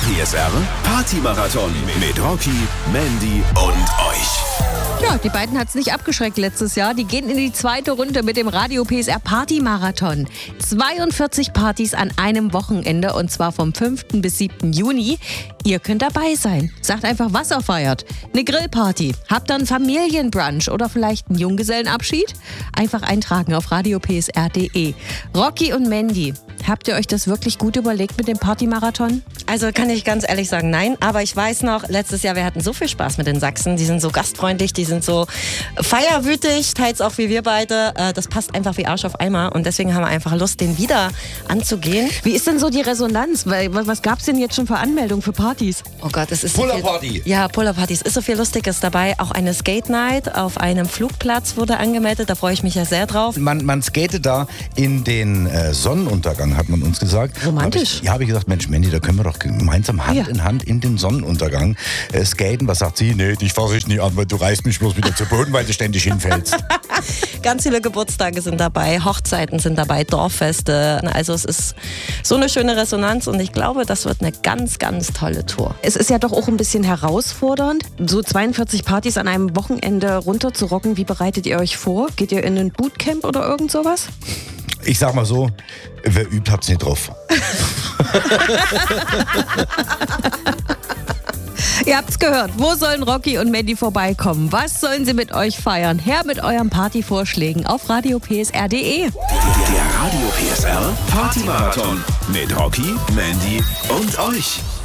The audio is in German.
PSR Party-Marathon mit Rocky, Mandy und euch. Ja, die beiden hat es nicht abgeschreckt letztes Jahr. Die gehen in die zweite Runde mit dem Radio PSR Party-Marathon. 42 Partys an einem Wochenende und zwar vom 5. bis 7. Juni. Ihr könnt dabei sein. Sagt einfach, was ihr feiert. Eine Grillparty. Habt ihr einen Familienbrunch oder vielleicht einen Junggesellenabschied? Einfach eintragen auf radiopsr.de. Rocky und Mandy, habt ihr euch das wirklich gut überlegt mit dem Party-Marathon? Also kann ich ganz ehrlich sagen, nein. Aber ich weiß noch, letztes Jahr, wir hatten so viel Spaß mit den Sachsen. Die sind so gastfreundlich, die sind so feierwütig, teils auch wie wir beide. Das passt einfach wie Arsch auf Eimer. Und deswegen haben wir einfach Lust, den wieder anzugehen. Wie ist denn so die Resonanz? Was gab's denn jetzt schon für Anmeldungen für Partys? Oh Gott, es ist Puller-Party. Ja, Puller-Party. Es ist so viel Lustiges dabei. Auch eine Skate-Night auf einem Flugplatz wurde angemeldet. Da freue ich mich ja sehr drauf. Man skatet da in den Sonnenuntergang, hat man uns gesagt. Romantisch. Habe ich gesagt, Mensch, Mandy, da können wir doch gemeinsam Hand in Hand in den Sonnenuntergang skaten. Was sagt sie? Nee, dich fahre ich nicht an, weil du reißt mich bloß wieder zu Boden, weil du ständig hinfällst. Ganz viele Geburtstage sind dabei, Hochzeiten sind dabei, Dorffeste. Also es ist so eine schöne Resonanz und ich glaube, das wird eine ganz, ganz tolle Tour. Es ist ja doch auch ein bisschen herausfordernd, so 42 Partys an einem Wochenende runterzurocken. Wie bereitet ihr euch vor? Geht ihr in ein Bootcamp oder irgend sowas? Ich sag mal so, wer übt, habt's nicht drauf. Ihr habt's gehört. Wo sollen Rocky und Mandy vorbeikommen? Was sollen sie mit euch feiern? Her mit euren Partyvorschlägen auf radiopsr.de. Der Radio PSR Party-Marathon mit Rocky, Mandy und euch.